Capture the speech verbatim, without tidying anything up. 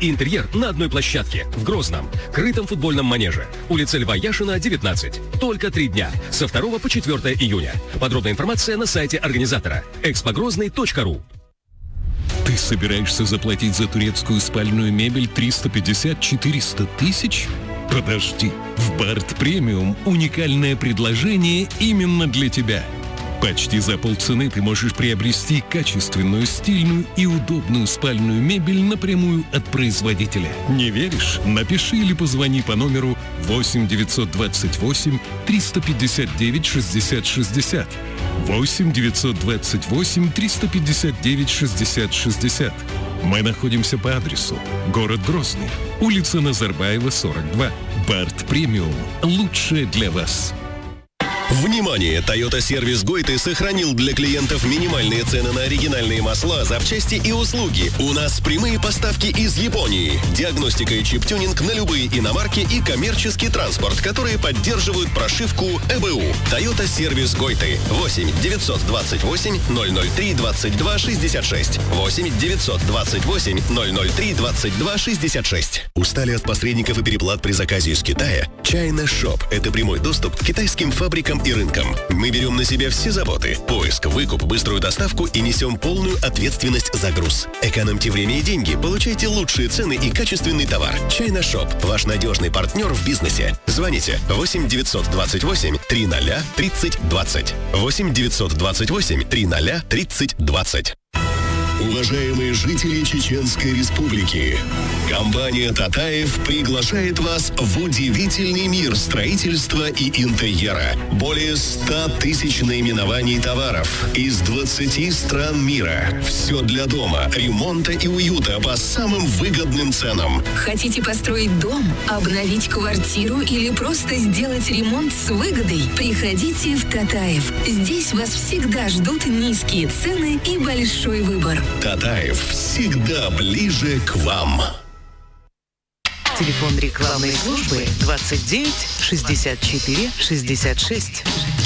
и интерьер на одной площадке в Грозном, крытом футбольном манеже. Улица Льва Яшина, девятнадцать. Только три дня. Со второго по четвёртое июня. Подробная информация на сайте организатора экспогрозный точка ру. Ты собираешься заплатить за турецкую спальную мебель триста пятьдесят - четыреста тысяч? Подожди. В Барт Премиум уникальное предложение именно для тебя. Почти за полцены ты можешь приобрести качественную, стильную и удобную спальную мебель напрямую от производителя. Не веришь? Напиши или позвони по номеру восемь девятьсот двадцать восемь триста пятьдесят девять шестьдесят шестьдесят. восемь девятьсот двадцать восемь триста пятьдесят девять шестьдесят шестьдесят. Мы находимся по адресу: город Грозный, улица Назарбаева, сорок два. Барт Премиум. Лучшее для вас. Внимание! Toyota Сервис Гойты сохранил для клиентов минимальные цены на оригинальные масла, запчасти и услуги. У нас прямые поставки из Японии. Диагностика и чип-тюнинг на любые иномарки и коммерческий транспорт, которые поддерживают прошивку э бэ у. Toyota Сервис Гойты. восемь девятьсот двадцать восемь ноль ноль три двадцать два шестьдесят шесть. восемь девятьсот двадцать восемь ноль ноль три двадцать два шестьдесят шесть. Устали от посредников и переплат при заказе из Китая? China Shop – это прямой доступ к китайским фабрикам и рынкам. Мы берем на себя все заботы: поиск, выкуп, быструю доставку и несем полную ответственность за груз. Экономьте время и деньги, получайте лучшие цены и качественный товар. China Shop – ваш надежный партнер в бизнесе. Звоните восемь девятьсот двадцать восемь триста тридцать двадцать. восемь девятьсот двадцать восемь триста тридцать двадцать. Уважаемые жители Чеченской Республики, компания «Татаев» приглашает вас в удивительный мир строительства и интерьера. Более ста тысяч наименований товаров из двадцати стран мира. Все для дома, ремонта и уюта по самым выгодным ценам. Хотите построить дом, обновить квартиру или просто сделать ремонт с выгодой? Приходите в «Татаев». Здесь вас всегда ждут низкие цены и большой выбор. «Татаев» всегда ближе к вам. Телефон рекламной службы двадцать девять шестьдесят четыре шестьдесят шесть.